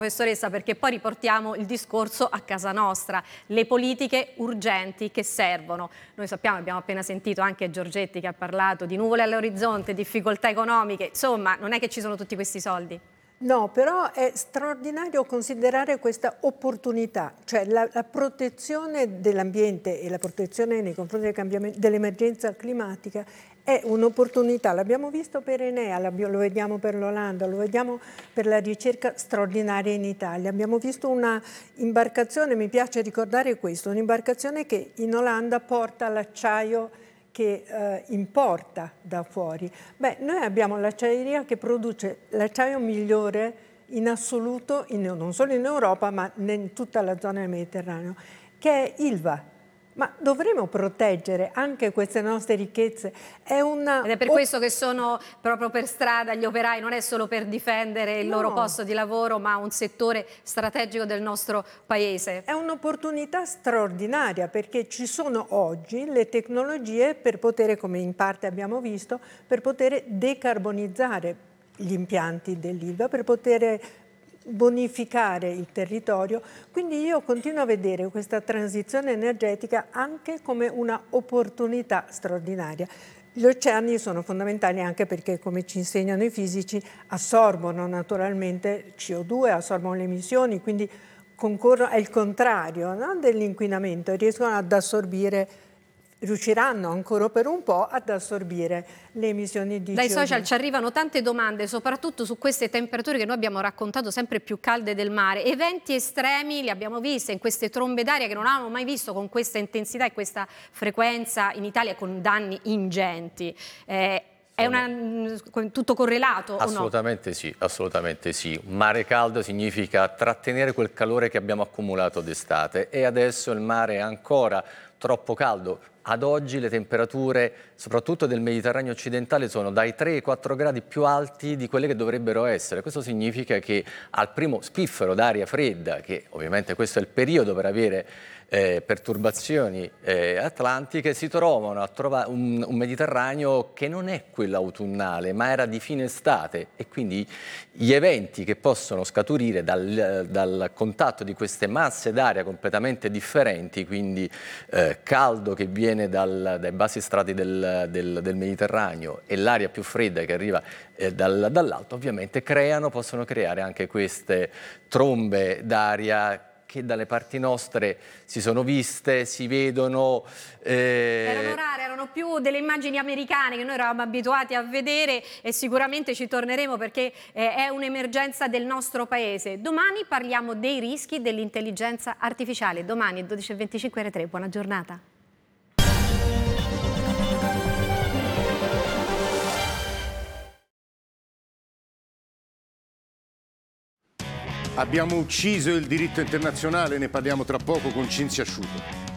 Professoressa, perché poi riportiamo il discorso a casa nostra, le politiche urgenti che servono. Noi sappiamo, abbiamo appena sentito anche Giorgetti che ha parlato di nuvole all'orizzonte, difficoltà economiche, insomma non è che ci sono tutti questi soldi. No, però è straordinario considerare questa opportunità, cioè la protezione dell'ambiente e la protezione nei confronti dell'emergenza climatica è un'opportunità. L'abbiamo visto per Enea, lo vediamo per l'Olanda, lo vediamo per la ricerca straordinaria in Italia. Abbiamo visto una imbarcazione, mi piace ricordare questo, un'imbarcazione che in Olanda porta l'acciaio che importa da fuori. Beh, noi abbiamo l'acciaieria che produce l'acciaio migliore in assoluto, non solo in Europa, ma in tutta la zona del Mediterraneo, che è Ilva. Ma dovremo proteggere anche queste nostre ricchezze. Ed è per questo che sono proprio per strada gli operai, non è solo per difendere il loro posto di lavoro, ma un settore strategico del nostro paese. È un'opportunità straordinaria perché ci sono oggi le tecnologie per poter, come in parte abbiamo visto, per poter decarbonizzare gli impianti dell'Ilva, per poter bonificare il territorio. Quindi io continuo a vedere questa transizione energetica anche come una opportunità straordinaria. Gli oceani sono fondamentali anche perché, come ci insegnano i fisici, assorbono naturalmente CO2, assorbono le emissioni, quindi concorrono, è il contrario, no, dell'inquinamento, riescono ad assorbire, riusciranno ancora per un po' ad assorbire le emissioni di CO2. Dai social ci arrivano tante domande, soprattutto su queste temperature che noi abbiamo raccontato sempre più calde del mare. Eventi estremi li abbiamo visti in queste trombe d'aria che non avevamo mai visto con questa intensità e questa frequenza in Italia, con danni ingenti. È tutto correlato assolutamente o no? Sì, assolutamente sì. Un mare caldo significa trattenere quel calore che abbiamo accumulato d'estate e adesso il mare è ancora troppo caldo. Ad oggi le temperature, soprattutto del Mediterraneo occidentale, sono dai 3 ai 4 gradi più alti di quelle che dovrebbero essere. Questo significa che al primo spiffero d'aria fredda, che ovviamente questo è il periodo per avere perturbazioni atlantiche, si trovano a trovare un Mediterraneo che non è quello autunnale, ma era di fine estate, e quindi gli eventi che possono scaturire dal contatto di queste masse d'aria completamente differenti, quindi caldo che viene dai bassi strati del Mediterraneo e l'aria più fredda che arriva dall'alto, ovviamente possono creare anche queste trombe d'aria che dalle parti nostre si sono viste, si vedono. Erano rare, erano più delle immagini americane che noi eravamo abituati a vedere, e sicuramente ci torneremo perché è un'emergenza del nostro paese. Domani parliamo dei rischi dell'intelligenza artificiale. Domani 12:25 Rai 3. Buona giornata. Abbiamo ucciso il diritto internazionale, ne parliamo tra poco con Cinzia Asciuto.